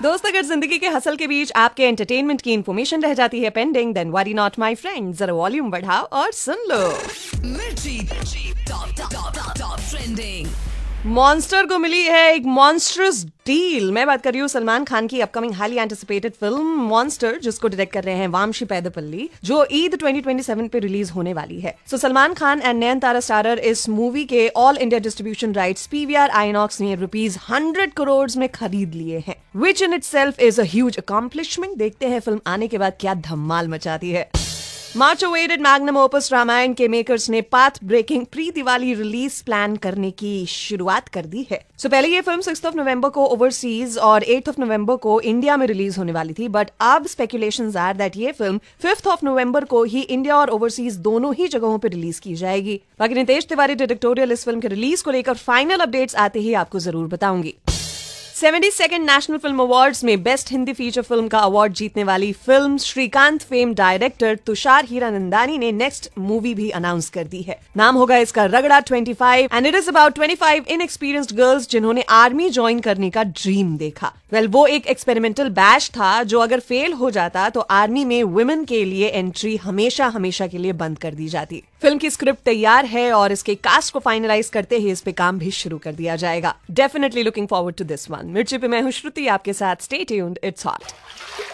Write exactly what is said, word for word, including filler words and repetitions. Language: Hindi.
दोस्त, अगर जिंदगी के हसल के बीच आपके एंटरटेनमेंट की इन्फॉर्मेशन रह जाती है pending, then worry not my friend, जरा वॉल्यूम बढ़ाओ और सुन लो। मिर्ची top top top trending. Monster को मिली है एक मॉन्स्टरस डील। मैं बात कर रही हूँ सलमान खान की upcoming highly anticipated film monster, जिसको डायरेक्ट कर रहे हैं वामशी पैदपल्ली, जो ईद ट्वेंटी ट्वेंटी सेवन पे रिलीज होने वाली है। सो सलमान खान एंड नयनतारा स्टारर इस मूवी के all India distribution rights PVR INOX ने रुपीज हंड्रेड करोड़ में खरीद लिए हैं, विच in itself is a huge accomplishment. देखते हैं फिल्म आने के बाद क्या धमाल मचाती है। Much awaited magnum opus Ramayan के मेकर्स ने path breaking pre Diwali release plan करने की शुरुआत कर दी है। सो so, पहले ये फिल्म सिक्स्थ ऑफ नवंबर को ओवरसीज और एट्थ ऑफ नवंबर को इंडिया में रिलीज होने वाली थी, बट अब स्पेकुलेशंस आर दैट ये फिल्म फिफ्थ ऑफ नवंबर को ही इंडिया और ओवरसीज दोनों ही जगहों पर रिलीज की जाएगी। बाकी नितेश तिवारी डायरेक्टोरियल इस फिल्म के रिलीज को लेकर फाइनल अपडेट्स आते ही आपको जरूर बताऊंगी। Seventy second national film awards में बेस्ट हिंदी फीचर फिल्म का अवार्ड जीतने वाली film Shrikant fame director Tushar Hiranandani ने नेक्स्ट मूवी भी अनाउंस कर दी है। नाम होगा इसका रगड़ा twenty five and it is about twenty five inexperienced girls जिन्होंने आर्मी ज्वाइन करने का ड्रीम देखा। वेल well, वो एक एक्सपेरिमेंटल बैच था जो अगर फेल हो जाता तो आर्मी में वुमेन के लिए एंट्री हमेशा हमेशा के लिए बंद कर दी जाती। फिल्म की स्क्रिप्ट तैयार है और इसके कास्ट को फाइनलाइज करते ही इस पे काम भी शुरू कर दिया जाएगा। Definitely looking forward to this one. मिर्ची पे मैं हूं श्रुति आपके साथ। Stay tuned, it's hot.